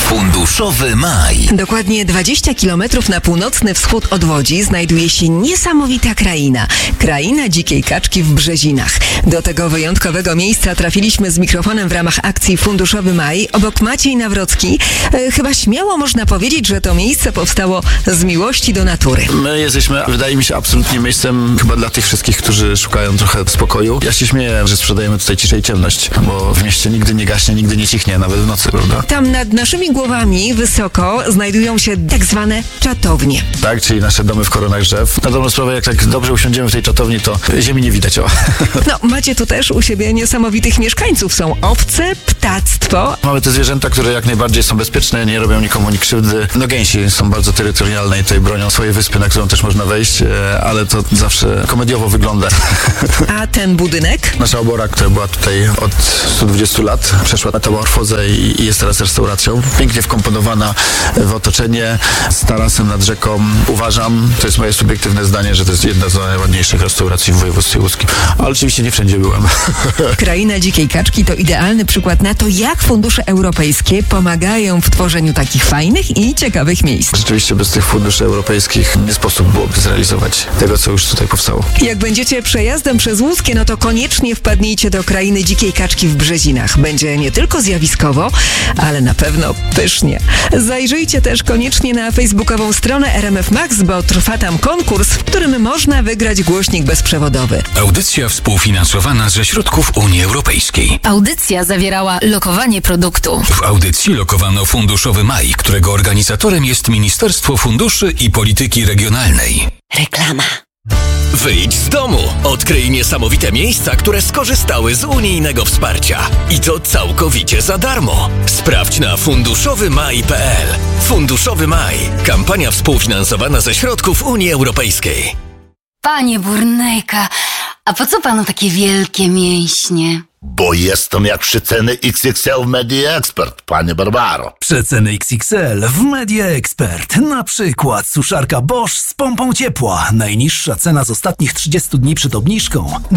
Funduszowy maj. Dokładnie 20 km na północny wschód od Łodzi znajduje się niesamowita kraina. Kraina dzikiej kaczki w Brzezinach. Do tego wyjątkowego miejsca trafiliśmy z mikrofonem w ramach akcji Funduszowy maj. Obok Maciej Nawrocki. Chyba śmiało można powiedzieć, że to miejsce powstało z miłości do natury. My jesteśmy, wydaje mi się, absolutnie miejscem chyba dla tych wszystkich, którzy szukają trochę spokoju. Ja się śmieję, że sprzedajemy tutaj ciszę i ciemność, bo w mieście nigdy nie gaśnie, nigdy nie cichnie, nawet w nocy, prawda? Tam nad naszymi głowami wysoko znajdują się tak zwane czatownie. Tak, czyli nasze domy w koronach drzew. Na dobrą sprawę, jak tak dobrze usiądziemy w tej czatowni, to ziemi nie widać. O. No, macie tu też u siebie niesamowitych mieszkańców. Są owce, ptactwo. Mamy te zwierzęta, które jak najbardziej są bezpieczne, nie robią nikomu krzywdy. No gęsi są bardzo terytorialne i tutaj bronią swojej wyspy, na którą też można wejść, ale to zawsze komediowo wygląda. A ten budynek? Nasza obora, która była tutaj od 120 lat, przeszła metamorfozę i jest teraz restauracją. Pięknie wkomponowana w otoczenie, z tarasem nad rzeką. Uważam, to jest moje subiektywne zdanie, że to jest jedna z najładniejszych restauracji w województwie łódzkim. Ale oczywiście nie wszędzie byłem. Kraina dzikiej kaczki to idealny przykład na to, jak fundusze europejskie pomagają w tworzeniu takich fajnych i ciekawych miejsc. Rzeczywiście bez tych funduszy europejskich nie sposób byłoby zrealizować tego, co już tutaj powstało. Jak będziecie przejazdem przez Łódzkie, no to koniecznie wpadnijcie do krainy dzikiej kaczki w Brzezinach. Będzie nie tylko zjawiskowo, ale na pewno pysznie. Zajrzyjcie też koniecznie na facebookową stronę RMF Max, bo trwa tam konkurs, w którym można wygrać głośnik bezprzewodowy. Audycja współfinansowana ze środków Unii Europejskiej. Audycja zawierała lokowanie produktu. W audycji lokowano Funduszowy maj, którego organizatorem jest Ministerstwo Funduszy i Polityki Regionalnej. Reklama. Wyjdź z domu! Odkryj niesamowite miejsca, które skorzystały z unijnego wsparcia. I to całkowicie za darmo. Sprawdź na funduszowymaj.pl. Funduszowy Maj. Kampania współfinansowana ze środków Unii Europejskiej. Panie Burnejka, a po co panu takie wielkie mięśnie? Bo jestem jak przeceny XXL w Media Expert, panie Barbaro. Przeceny XXL w Media Expert. Na przykład suszarka Bosch z pompą ciepła. Najniższa cena z ostatnich 30 dni przed obniżką